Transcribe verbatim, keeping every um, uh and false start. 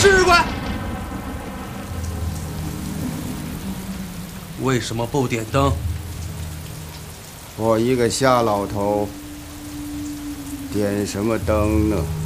士官，为什么不点灯？ 我一个瞎老头，点什么灯呢？